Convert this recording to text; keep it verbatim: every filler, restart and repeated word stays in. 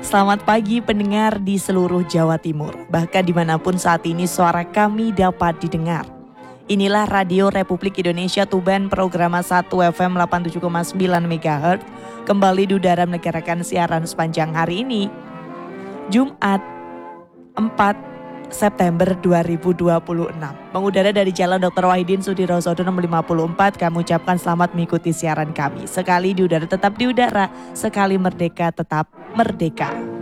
Selamat pagi pendengar di seluruh Jawa Timur. Bahkan dimanapun saat ini suara kami dapat didengar. Inilah Radio Republik Indonesia Tuban, program satu F M delapan puluh tujuh koma sembilan megahertz. Kembali di udara menegarakan siaran sepanjang hari ini, Jumat empat September dua ribu dua puluh enam. Mengudara dari Jalan Doktor Wahidin Sudirosodo nomor lima puluh empat, kami ucapkan selamat mengikuti siaran kami. Sekali di udara tetap di udara, sekali merdeka tetap merdeka.